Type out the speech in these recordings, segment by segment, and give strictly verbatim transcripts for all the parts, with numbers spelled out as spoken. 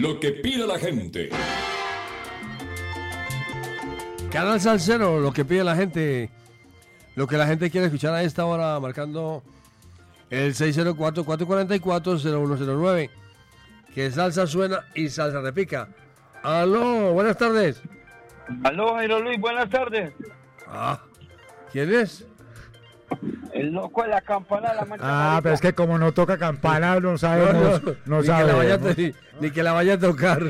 lo que pide la gente. Canal Salsero, lo que pide la gente, lo que la gente quiere escuchar a esta hora, marcando el seis cero cuatro, cuatro cuatro cuatro, cero uno cero nueve, que salsa suena y salsa repica. Aló, buenas tardes. Aló, Jairo Luis, buenas tardes. Ah, ¿quién es? El loco de la campana de la mancha Ah, amarilla. pero es que como no toca campana, no sabemos, no, no, ni, que la vaya a, sabemos. ni, ni que la vaya a tocar.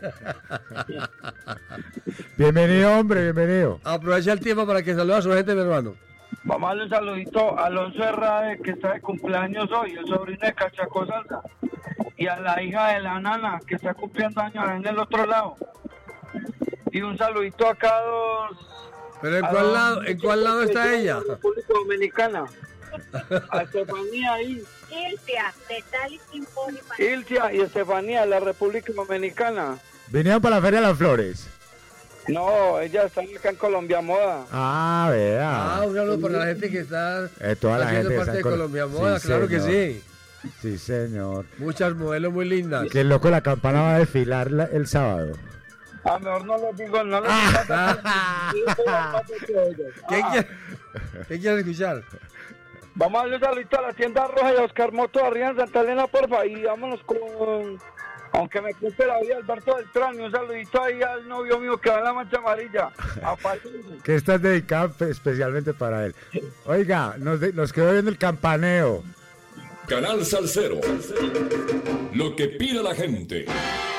Bienvenido, hombre, bienvenido. Aprovecha el tiempo para que salude a su gente, mi hermano. Vamos a darle un saludito a Alonso Herrade, que está de cumpleaños hoy, el sobrino de Cachaco Salsa. Y a la hija de la nana, que está cumpliendo años en el otro lado. Y un saludito acá a dos... ¿Pero en a cuál dos lado, en cuál lado está de ella? la República Dominicana. A Estefanía ahí. Ilcia, de Tali Simponi. Ilcia y Estefanía de la República Dominicana. Vinieron para la Feria de las Flores. No, ellas están acá en Colombia Moda. Ah, vea. Ah, un saludo para la gente que está Eh, toda la haciendo gente parte está de en Col- Colombia Moda, Sí, claro que señor. sí. Sí, señor. Muchas modelos muy lindas. Que el loco de la campana va a desfilar la- el sábado. A mejor no lo digo, no lo Ah. digo. ¿Qué quiere, ¿Qué quiere escuchar? Vamos a darle un saludito a la tienda roja y a Oscar Moto arriba en Santa Elena, porfa, y vámonos con... Aunque me cumple la vida Alberto Beltrán, y un saludito ahí al novio mío que va en la mancha amarilla, a Patricio. Que esta es dedicada pe- especialmente para él. Oiga, nos, de- nos quedó viendo el campaneo. Canal Salsero, lo que pide la gente.